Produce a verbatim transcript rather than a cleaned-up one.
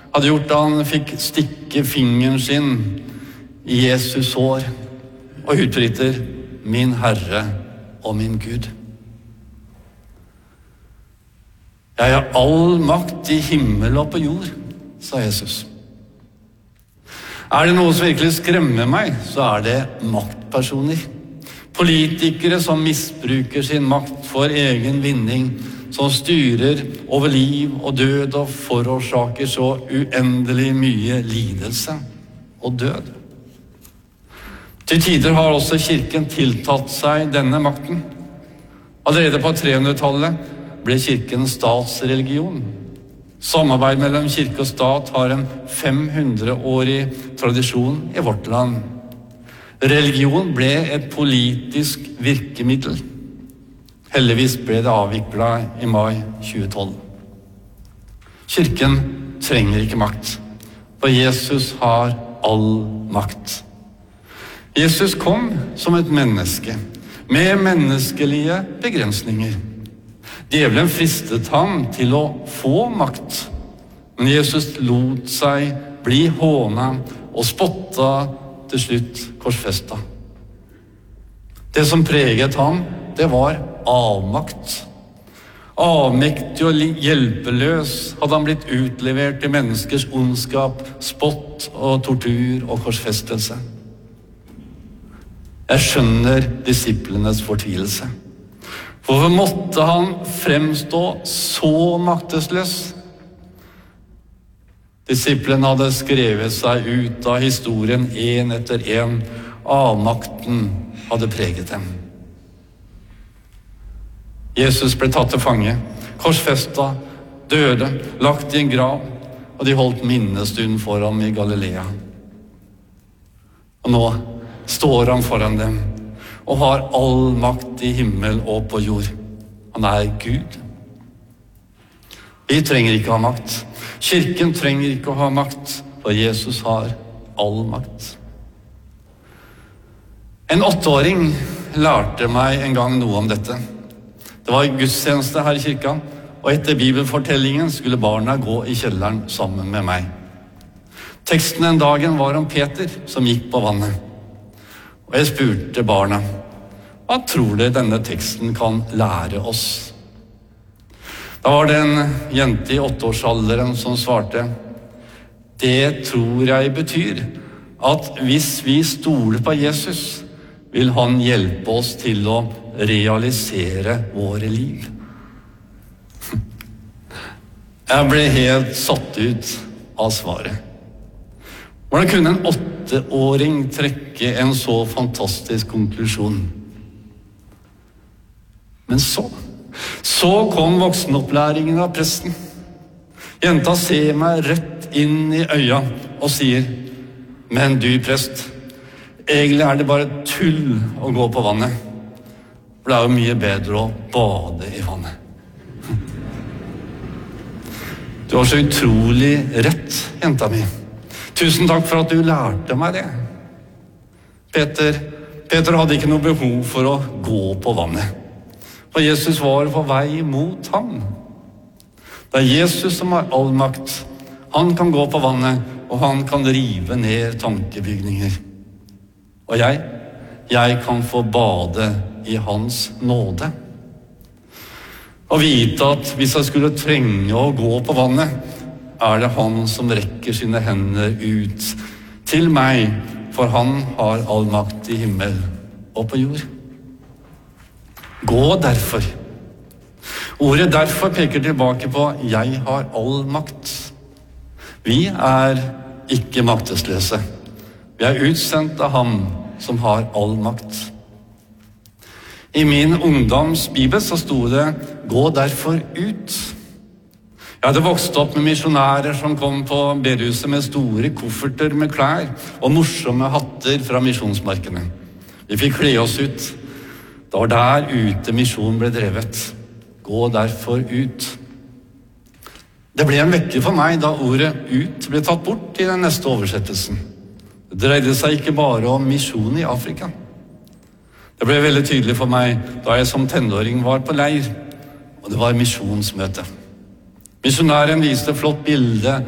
hadde gjort da han fikk stikke fingeren sin i Jesus hår og utbryter «Min Herre og min Gud». «Jeg har all makt i himmel og på jord», sa Jesus. Er det noe som virkelig skremmer meg, så er det maktpersoner. Politikere som misbruker sin makt for egen vinning, som styrer over liv og død og forårsaker så uendelig mye lidelse og død. Til tider har også kirken tiltatt seg denne makten. Allerede på tre hundretallet ble kirken statsreligion. Samarbeid mellom kirke og stat har en fem hundre-årig tradisjon i vårt land. Religion ble et politisk virkemiddel. Heldigvis ble det avviklet i mai tjue tolv. Kirken trenger ikke makt, for Jesus har all makt. Jesus kom som et menneske, med menneskelige begrensninger. Djevelen fristet ham til å få makt, men Jesus lot seg bli hånet og spottet til slutt korsfesta. Det som preget ham, det var avmakt. Avmektig og hjelpeløs hadde han blitt utlevert til menneskers ondskap, spott og tortur og korsfestelse. Jeg skjønner disiplenes fortvilelse. Hvorfor måtte han fremstå så maktesløs? Disiplene hadde skrevet seg ut av historien en etter en. Avmakten hadde preget dem. Jesus ble tatt til fange, korsfestet, døde, lagt i en grav, og de holdt minnestund for ham i Galilea. Og nå står han foran dem, og har all makt i himmel og på jord. Han er Gud. Vi trenger ikke ha makt. Kirken trenger ikke å ha makt, for Jesus har all makt. En åtteåring lærte meg en gang noe om dette. Det var gudstjeneste her i kirka, og etter bibelfortellingen skulle barna gå i kjelleren sammen med meg. Teksten den dagen var om Peter som gikk på vannet. Og jeg spurte barna, hva tror dere denne teksten kan lære oss? Da var det en jente i åtteårsalderen som svarte, det tror jeg betyr at hvis vi stoler på Jesus, vil han hjelpe oss til å realisere våre liv. Jeg ble helt satt ut av svaret. Hvordan kunne en åtteåring trekke en så fantastisk konklusjon? Men så, så kom voksenopplæringen av presten. Jenta ser meg rett inn i øya og sier, men du prest, egentlig er det bare tull å gå på vannet. For det er jo mye bedre å bade i vannet. Du har så utrolig rett, jenta mi. Tusen takk for at du lærte meg det. Peter, Peter hadde ikke noe behov for å gå på vannet. For Jesus var på vei mot ham. Det er Jesus som har all makt. Han kan gå på vannet, og han kan rive ned tankebygninger. Og jeg, jeg kan få bade i hans nåde. Og vite at hvis jeg skulle trenge å gå på vannet, er det han som rekker sine hender ut til meg, for han har all makt i himmel og på jord. Gå derfor. Ordet derfor peker tilbake på jeg har all makt. Vi er ikke maktesløse. Vi er utsendt av ham som har all makt. I min ungdoms bibel så sto det gå derfor ut. Jeg hadde vokst opp med misjonærer som kom på bedehuset med store kofferter med klær og morsomme hatter fra misjonsmarkene. Vi fikk kle oss ut. Det var der ute misjon ble drevet. Gå derfor ut. Det ble en vekker for meg da ordet ut ble tatt bort i den neste oversettelsen. Det dreide seg ikke bare om misjon i Afrika. Det ble veldig tydelig for meg da jeg som tenåring var på leir, og det var misjonsmøte. Misjonæren viste flott bilde